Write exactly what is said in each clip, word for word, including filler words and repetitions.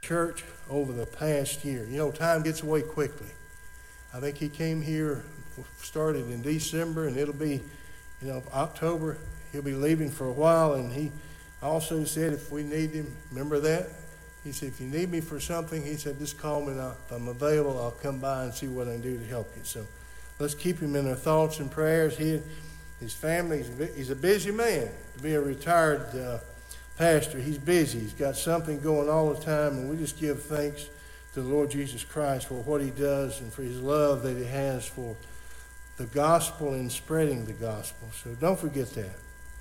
church over the past year. You know, time gets away quickly. I think he came here, started in December, and it'll be, you know, October. He'll be leaving for a while, and he also said if we need him, remember that? He said, if you need me for something, he said, just call me, and I'll, if I'm available, I'll come by and see what I can do to help you. So let's keep him in our thoughts and prayers. He, his family, he's a, he's a busy man. To be a retired uh, pastor, he's busy. He's got something going all the time, and we just give thanks to the Lord Jesus Christ for what he does and for his love that he has for the gospel and spreading the gospel. So don't forget that.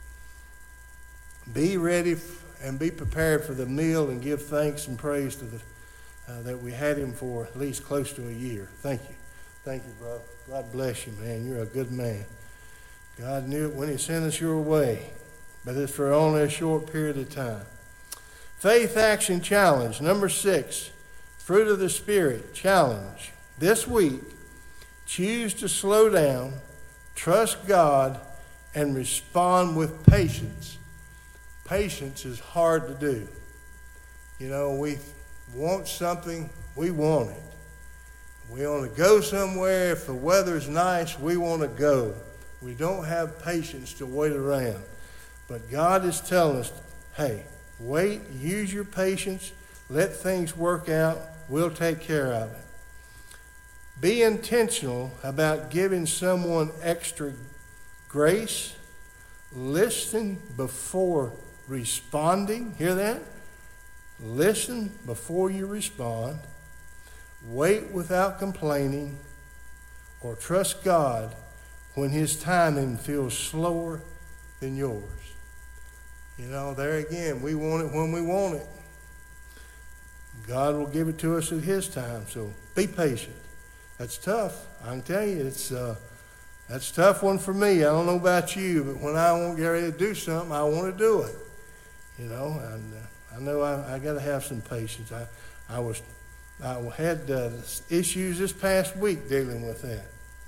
Be ready and be prepared for the meal and give thanks and praise to the uh, that we had him for at least close to a year. Thank you. Thank you, brother. God bless you, man. You're a good man. God knew it when he sent us your way, but it's for only a short period of time. Faith Action Challenge, number six, Fruit of the Spirit Challenge. This week, choose to slow down, trust God, and respond with patience. Patience is hard to do. You know, we want something, we want it. We want to go somewhere. If the weather's nice, we want to go. We don't have patience to wait around. But God is telling us, hey, wait, use your patience, let things work out, we'll take care of it. Be intentional about giving someone extra grace. Listen before responding. Hear that? Listen before you respond. Wait without complaining, or trust God when his timing feels slower than yours. You know, there again, we want it when we want it. God will give it to us at his time, so be patient. That's tough. I can tell you, it's uh, that's a tough one for me. I don't know about you, but when I want to get ready to do something, I want to do it. You know, and uh, I know I, I got to have some patience. I, I was, I had uh, issues this past week dealing with that.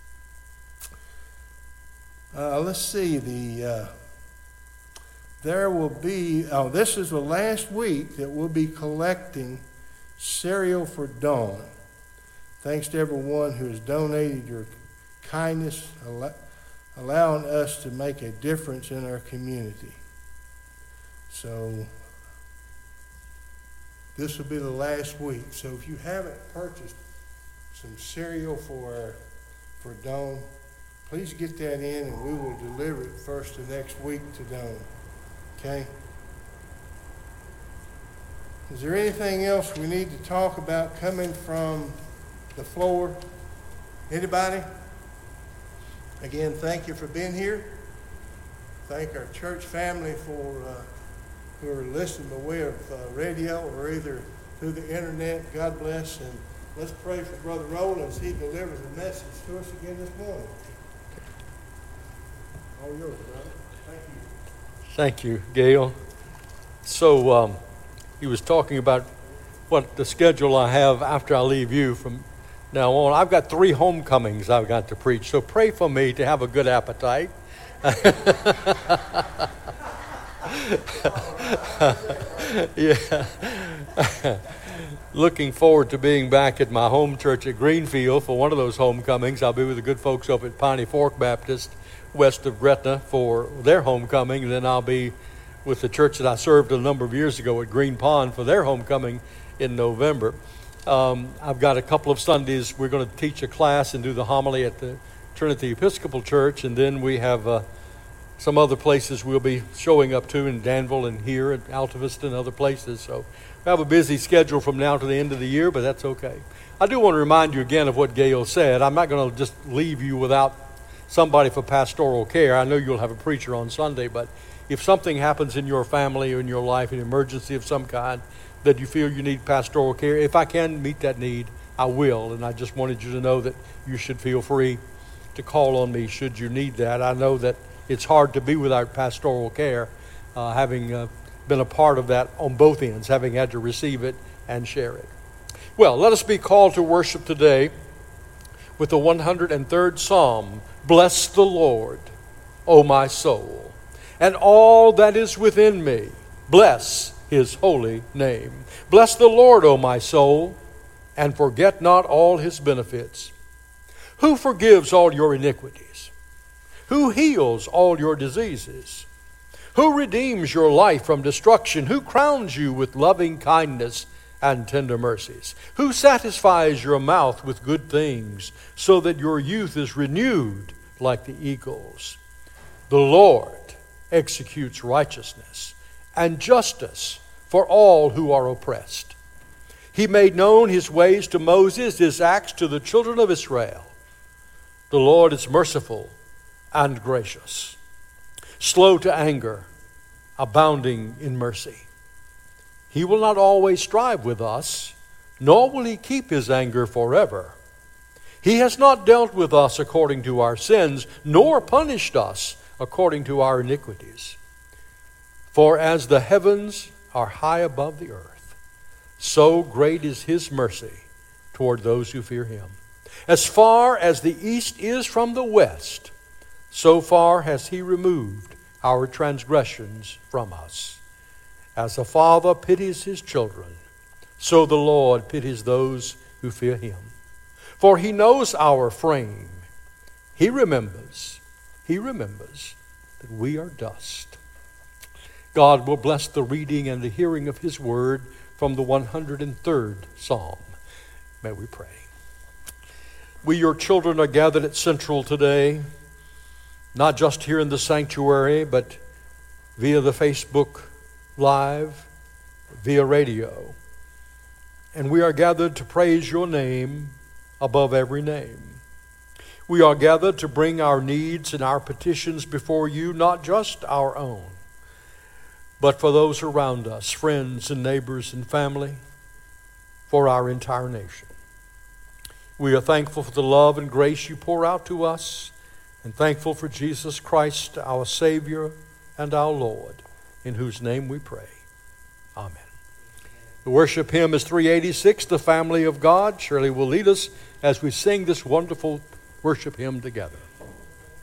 Uh, let's see. The uh, there will be. Oh, this is the last week that we'll be collecting cereal for Dawn. Thanks to everyone who has donated your kindness, allowing us to make a difference in our community. So this will be the last week. So if you haven't purchased some cereal for for Dawn, please get that in, and we will deliver it first of next week to Dawn. Okay? Is there anything else we need to talk about coming from the floor? Anybody? Again, thank you for being here. Thank our church family for uh, who are listening by way of uh, radio or either through the internet. God bless. And let's pray for Brother Roland as he delivers a message to us again this morning. All yours, brother. Thank you. Thank you, Gail. So um, he was talking about what the schedule I have after I leave you from now on. I've got three homecomings I've got to preach, so pray for me to have a good appetite. Yeah. Looking forward to being back at my home church at Greenfield for one of those homecomings. I'll be with the good folks up at Piney Fork Baptist west of Gretna for their homecoming, and then I'll be with the church that I served a number of years ago at Green Pond for their homecoming in November. Um, I've got a couple of Sundays we're going to teach a class and do the homily at the Trinity Episcopal Church, and then we have uh, some other places we'll be showing up to in Danville and here at Alta Vista and other places. So we have a busy schedule from now to the end of the year, but that's okay. I do want to remind you again of what Gail said. I'm not going to just leave you without somebody for pastoral care. I know you'll have a preacher on Sunday, but if something happens in your family or in your life, an emergency of some kind, that you feel you need pastoral care, if I can meet that need, I will. And I just wanted you to know that you should feel free to call on me should you need that. I know that it's hard to be without pastoral care, uh, having uh, been a part of that on both ends, having had to receive it and share it. Well, let us be called to worship today with the one hundred third Psalm. Bless the Lord, O my soul, and all that is within me. Bless his holy name. Bless the Lord, O my soul, and forget not all his benefits. Who forgives all your iniquities? Who heals all your diseases? Who redeems your life from destruction? Who crowns you with loving kindness and tender mercies? Who satisfies your mouth with good things so that your youth is renewed like the eagles? The Lord executes righteousness and justice for all who are oppressed. He made known his ways to Moses, his acts to the children of Israel. The Lord is merciful and gracious, slow to anger, abounding in mercy. He will not always strive with us, nor will he keep his anger forever. He has not dealt with us according to our sins, nor punished us according to our iniquities. For as the heavens are high above the earth, so great is his mercy toward those who fear him. As far as the east is from the west, so far has he removed our transgressions from us. As a father pities his children, so the Lord pities those who fear him. For he knows our frame. He remembers, he remembers that we are dust. God will bless the reading and the hearing of his word from the one hundred third Psalm. May we pray. We, your children, are gathered at Central today, not just here in the sanctuary, but via the Facebook Live, via radio. And we are gathered to praise your name above every name. We are gathered to bring our needs and our petitions before you, not just our own, but for those around us, friends and neighbors and family, for our entire nation. We are thankful for the love and grace you pour out to us, and thankful for Jesus Christ, our Savior and our Lord, in whose name we pray. Amen. The worship hymn is three eighty-six, The Family of God. Shirley will lead us as we sing this wonderful worship hymn together.